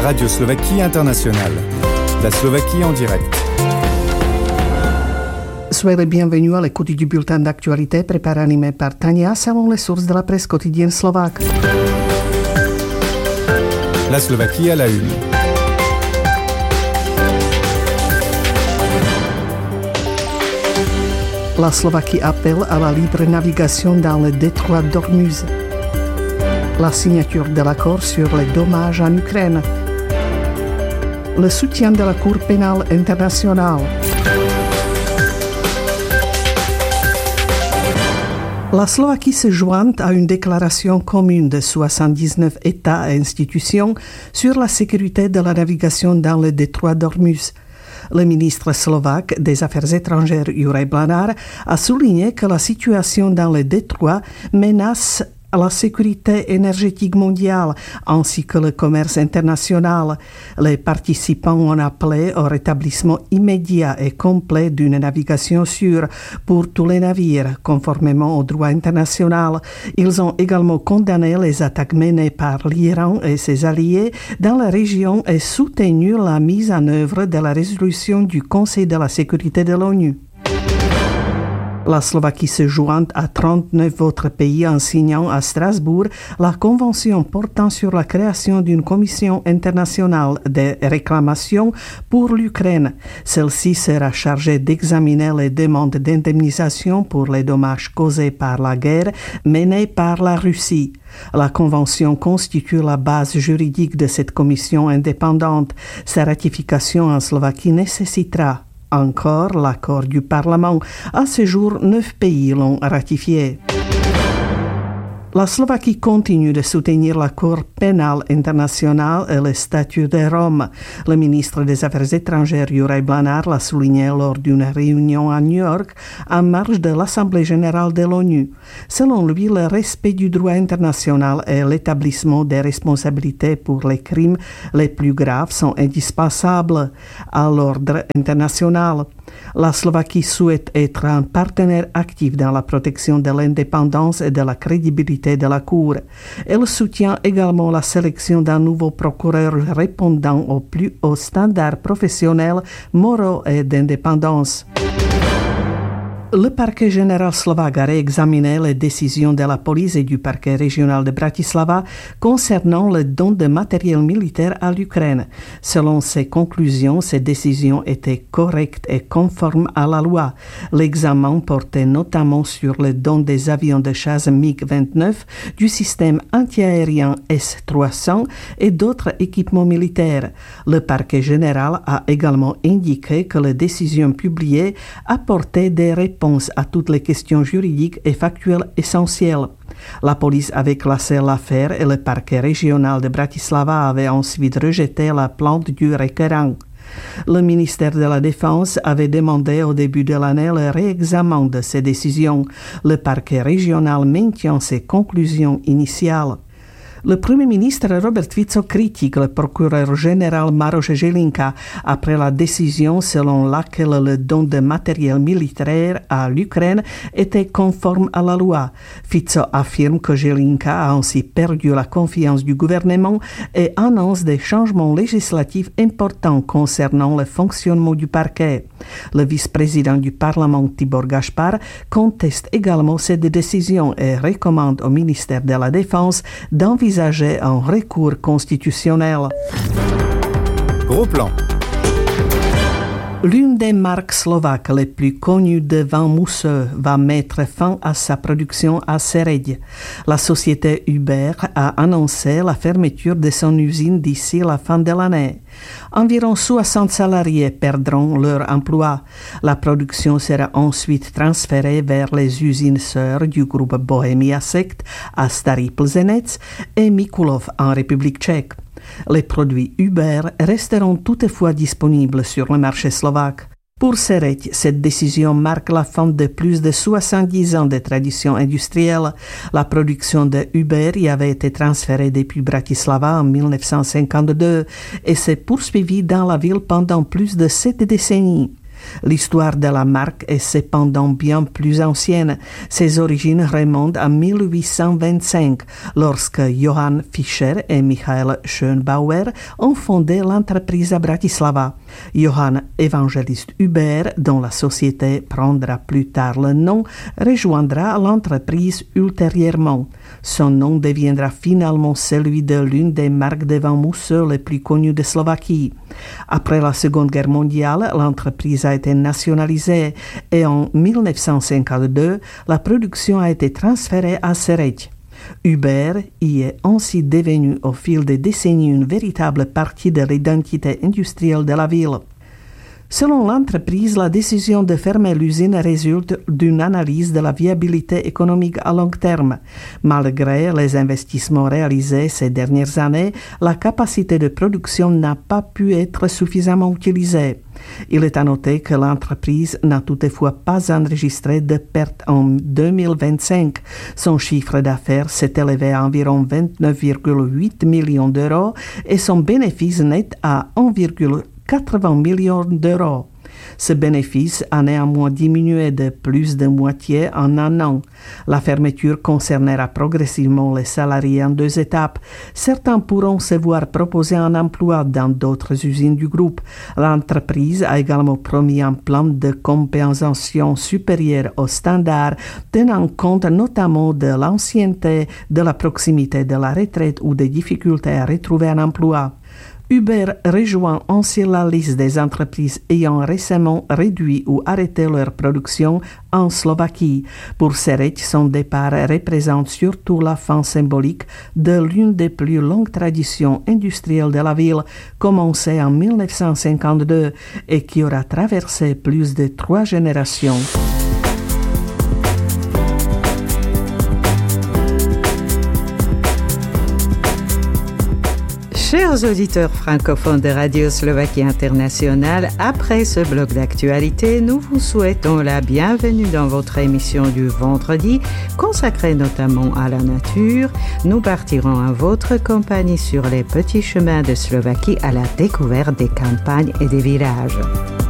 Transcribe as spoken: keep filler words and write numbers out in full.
Radio Slovaquie Internationale. La Slovaquie en direct. Soyez les bienvenus à l'écoute du bulletin d'actualité préparé animé par Tania selon les sources de la presse quotidienne slovaque. La Slovaquie à la une. La Slovaquie appelle à la libre navigation dans le détroit d'Ormuz. La signature de l'accord sur les dommages en Ukraine. Le soutien de la Cour pénale internationale. La Slovaquie se joint à une déclaration commune de soixante-dix-neuf États et institutions sur la sécurité de la navigation dans le détroit d'Ormuz. Le ministre slovaque des Affaires étrangères Juraj Blanár a souligné que la situation dans le détroit menace la sécurité énergétique mondiale ainsi que le commerce international. Les participants ont appelé au rétablissement immédiat et complet d'une navigation sûre pour tous les navires, conformément au droit international. Ils ont également condamné les attaques menées par l'Iran et ses alliés dans la région et soutenu la mise en œuvre de la résolution du Conseil de la sécurité de l'ONU. La Slovaquie se joint à trente-neuf autres pays en signant à Strasbourg la convention portant sur la création d'une commission internationale de réclamation pour l'Ukraine. Celle-ci sera chargée d'examiner les demandes d'indemnisation pour les dommages causés par la guerre menée par la Russie. La Convention constitue la base juridique de cette commission indépendante. Sa ratification en Slovaquie nécessitera encore l'accord du Parlement. À ce jour, neuf pays l'ont ratifié. La Slovaquie continue de soutenir la Cour pénale internationale et le statut de Rome. Le ministre des Affaires étrangères Juraj Blanár l'a souligné lors d'une réunion à New York en marge de l'Assemblée générale de l'ONU. Selon lui, le respect du droit international et l'établissement des responsabilités pour les crimes les plus graves sont indispensables à l'ordre international. La Slovaquie souhaite être un partenaire actif dans la protection de l'indépendance et de la crédibilité de la Cour. Elle soutient également la sélection d'un nouveau procureur répondant aux plus hauts standards professionnels, moraux et d'indépendance. Le parquet général slovaque a réexaminé les décisions de la police et du parquet régional de Bratislava concernant le don de matériel militaire à l'Ukraine. Selon ses conclusions, ces décisions étaient correctes et conformes à la loi. L'examen portait notamment sur le don des avions de chasse MiG vingt-neuf, du système antiaérien S trois cents et d'autres équipements militaires. Le parquet général a également indiqué que les décisions publiées apportaient des réponses à toutes les questions juridiques et factuelles essentielles. La police avait classé l'affaire et le parquet régional de Bratislava avait ensuite rejeté la plainte du requérant. Le ministère de la Défense avait demandé au début de l'année le réexamen de ces décisions. Le parquet régional maintient ses conclusions initiales. Le Premier ministre Robert Fico critique le procureur général Maroš Žilinka après la décision selon laquelle le don de matériel militaire à l'Ukraine était conforme à la loi. Fico affirme que Žilinka a ainsi perdu la confiance du gouvernement et annonce des changements législatifs importants concernant le fonctionnement du parquet. Le vice-président du Parlement Tibor Gašpar conteste également cette décision et recommande au ministère de la Défense d'envisager un recours constitutionnel. Gros plan. L'une des marques slovaques les plus connues de vin mousseux va mettre fin à sa production à Sereď. La société Uber a annoncé la fermeture de son usine d'ici la fin de l'année. Environ soixante salariés perdront leur emploi. La production sera ensuite transférée vers les usines sœurs du groupe Bohemia Sekt à Starý Plzeňec et Mikulov en République tchèque. Les produits Uber resteront toutefois disponibles sur le marché slovaque. Pour Sereď, cette décision marque la fin de plus de soixante-dix ans de tradition industrielle. La production de Uber y avait été transférée depuis Bratislava en mille neuf cent cinquante-deux et s'est poursuivie dans la ville pendant plus de sept décennies. L'histoire de la marque est cependant bien plus ancienne. Ses origines remontent à mille huit cent vingt-cinq, lorsque Johann Fischer et Michael Schönbauer ont fondé l'entreprise à Bratislava. Johann Evangelist Huber, dont la société prendra plus tard le nom, rejoindra l'entreprise ultérieurement. Son nom deviendra finalement celui de l'une des marques de vin mousseux les plus connues de Slovaquie. Après la Seconde Guerre mondiale, l'entreprise a été nationalisée et en mille neuf cent cinquante-deux, la production a été transférée à Sereď. Huber y est ainsi devenu au fil des décennies une véritable partie de l'identité industrielle de la ville. Selon l'entreprise, la décision de fermer l'usine résulte d'une analyse de la viabilité économique à long terme. Malgré les investissements réalisés ces dernières années, la capacité de production n'a pas pu être suffisamment utilisée. Il est à noter que l'entreprise n'a toutefois pas enregistré de pertes en deux mille vingt-cinq. Son chiffre d'affaires s'est élevé à environ vingt-neuf virgule huit millions d'euros et son bénéfice net à un virgule quatre-vingts millions d'euros. Ce bénéfice a néanmoins diminué de plus de moitié en un an. La fermeture concernera progressivement les salariés en deux étapes. Certains pourront se voir proposer un emploi dans d'autres usines du groupe. L'entreprise a également promis un plan de compensation supérieur aux standards, tenant compte notamment de l'ancienneté, de la proximité de la retraite ou des difficultés à retrouver un emploi. Huber rejoint ainsi la liste des entreprises ayant récemment réduit ou arrêté leur production en Slovaquie. Pour Sereď, son départ représente surtout la fin symbolique de l'une des plus longues traditions industrielles de la ville, commencée en mille neuf cent cinquante-deux et qui aura traversé plus de trois générations. Chers auditeurs francophones de Radio Slovaquie Internationale, après ce bloc d'actualité, nous vous souhaitons la bienvenue dans votre émission du vendredi, consacrée notamment à la nature. Nous partirons à votre compagnie sur les petits chemins de Slovaquie à la découverte des campagnes et des villages.